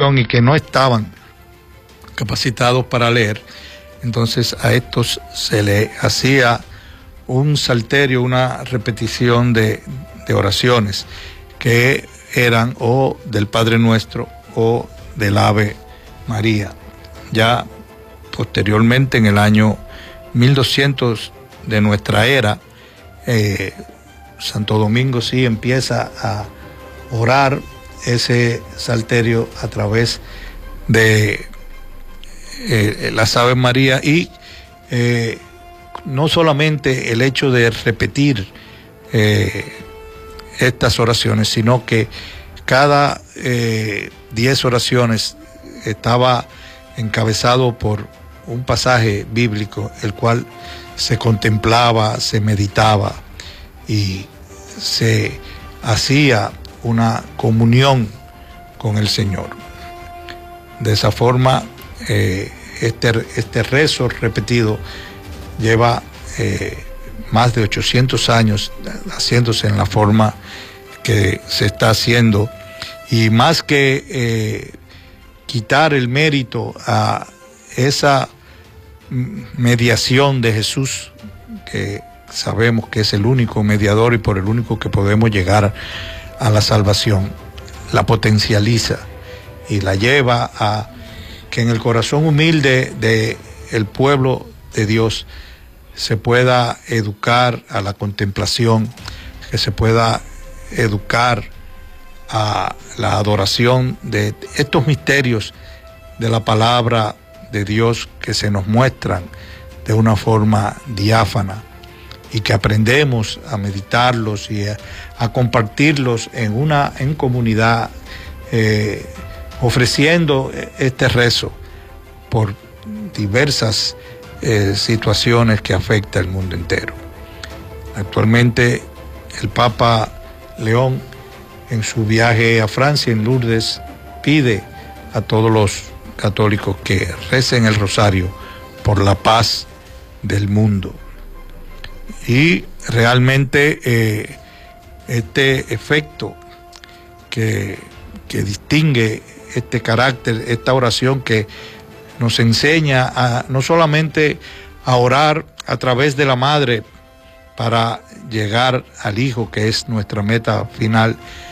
y que no estaban capacitados para leer. Entonces a estos se le hacía un salterio, una repetición de oraciones que eran o del Padre Nuestro o del Ave María. Ya posteriormente, en el año 1200 de nuestra era, Santo Domingo sí empieza a orar ese salterio a través de las Aves María, y no solamente el hecho de repetir estas oraciones, sino que cada 10 oraciones estaba encabezado por un pasaje bíblico, el cual se contemplaba, se meditaba y se hacía una comunión con el Señor. De esa forma, este rezo repetido lleva más de 800 años haciéndose en la forma que se está haciendo, y más que quitar el mérito a esa mediación de Jesús, que sabemos que es el único mediador y por el único que podemos llegar a la salvación, la potencializa y la lleva a que en el corazón humilde del pueblo de Dios se pueda educar a la contemplación, que se pueda educar a la adoración de estos misterios de la palabra de Dios que se nos muestran de una forma diáfana, y que aprendemos a meditarlos y a compartirlos en comunidad, ofreciendo este rezo por diversas situaciones que afectan al mundo entero. Actualmente el Papa León, en su viaje a Francia, en Lourdes, pide a todos los católicos que recen el rosario por la paz del mundo. Y realmente este efecto que distingue este carácter, esta oración que nos enseña a no solamente a orar a través de la madre para llegar al Hijo, que es nuestra meta final,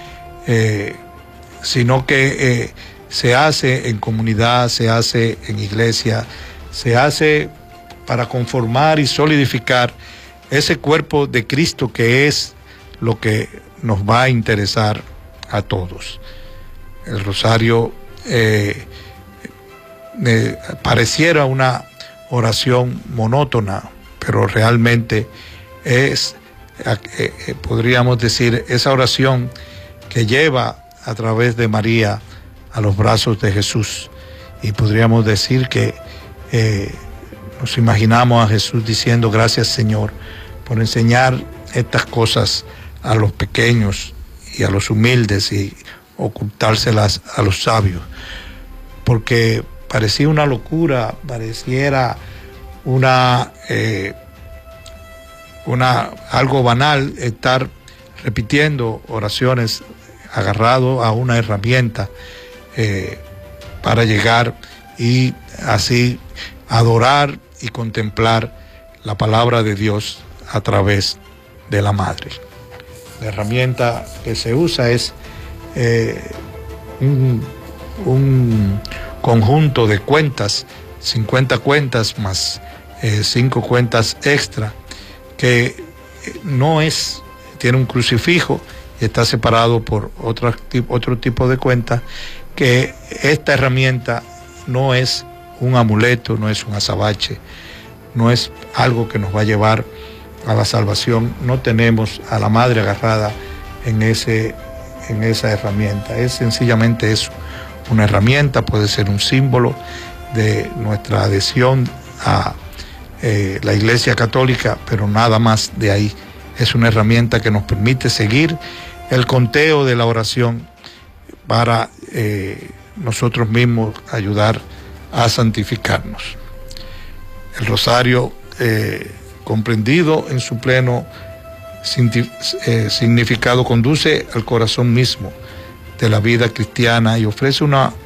sino que se hace en comunidad, se hace en iglesia, se hace para conformar y solidificar ese cuerpo de Cristo, que es lo que nos va a interesar a todos. El rosario pareciera una oración monótona, pero realmente es, podríamos decir, esa oración que lleva a través de María a los brazos de Jesús. Y podríamos decir que nos imaginamos a Jesús diciendo: gracias, Señor, por enseñar estas cosas a los pequeños y a los humildes y ocultárselas a los sabios. Porque parecía una locura, pareciera algo banal estar repitiendo oraciones agarrado a una herramienta para llegar y así adorar y contemplar la palabra de Dios a través de la madre. La herramienta que se usa es un conjunto de cuentas, 50 cuentas más 5 cuentas extra, que tiene un crucifijo y está separado por otro tipo de cuenta, que esta herramienta no es un amuleto, no es un azabache, no es algo que nos va a llevar a la salvación. No tenemos a la madre agarrada en esa herramienta, es sencillamente eso, una herramienta. Puede ser un símbolo de nuestra adhesión a la Iglesia Católica, pero nada más de ahí. Es una herramienta que nos permite seguir el conteo de la oración para nosotros mismos ayudar a santificarnos. El rosario, comprendido en su pleno significado, conduce al corazón mismo de la vida cristiana y ofrece una